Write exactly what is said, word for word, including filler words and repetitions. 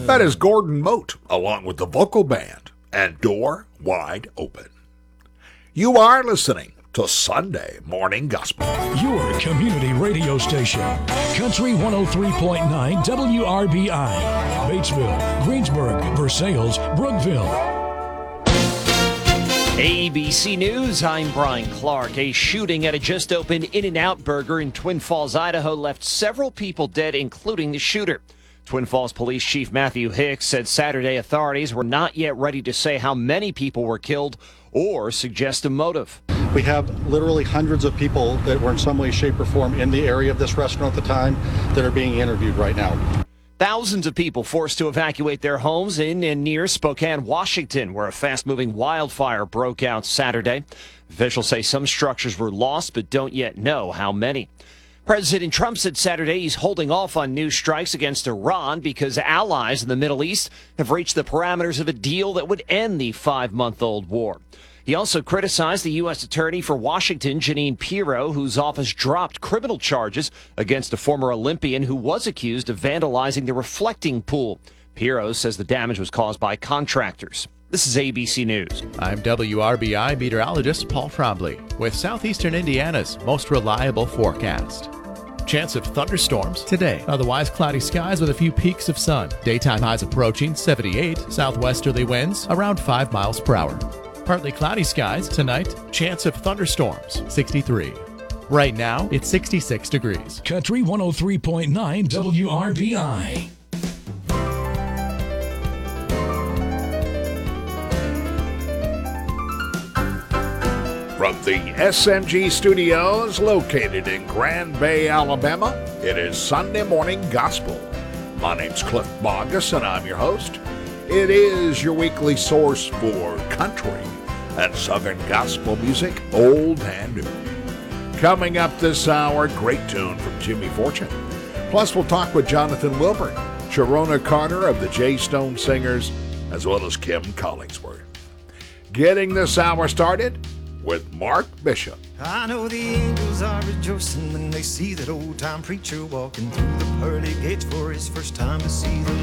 That is Gordon Mote, along with the vocal band, and Door Wide Open. You are listening to Sunday Morning Gospel. Your community radio station. Country one oh three point nine W R B I. Batesville, Greensburg, Versailles, Brookville. A B C News, I'm Brian Clark. A shooting at a just-opened In-N-Out Burger in Twin Falls, Idaho left several people dead, including the shooter. Twin Falls Police Chief Matthew Hicks said Saturday authorities were not yet ready to say how many people were killed or suggest a motive. We have literally hundreds of people that were in some way, shape, or form in the area of this restaurant at the time that are being interviewed right now. Thousands of people forced to evacuate their homes in and near Spokane, Washington, where a fast-moving wildfire broke out Saturday. Officials say some structures were lost, but don't yet know how many. President Trump said Saturday he's holding off on new strikes against Iran because allies in the Middle East have reached the parameters of a deal that would end the five-month-old war. He also criticized the U S Attorney for Washington, Jeanine Pirro, whose office dropped criminal charges against a former Olympian who was accused of vandalizing the reflecting pool. Pirro says the damage was caused by contractors. This is A B C News. I'm W R B I meteorologist Paul Trombley with southeastern Indiana's most reliable forecast. Chance of thunderstorms today. Otherwise cloudy skies with a few peaks of sun. Daytime highs approaching seventy-eight. Southwesterly winds around five miles per hour. Partly cloudy skies tonight. Chance of thunderstorms sixty-three. Right now it's sixty-six degrees. Country one oh three point nine W R B I. From the S M G studios located in Grand Bay, Alabama, it is Sunday Morning Gospel. My name's Cliff Bogus, and I'm your host. It is your weekly source for country and southern gospel music, old and new. Coming up this hour, great tune from Jimmy Fortune. Plus, we'll talk with Jonathan Wilburn, Sharona Carter of the J Stone Singers, as well as Kim Collingsworth. Getting this hour started with Mark Bishop. I know the angels are rejoicing when they see that old-time preacher walking through the pearly gates for his first time to see the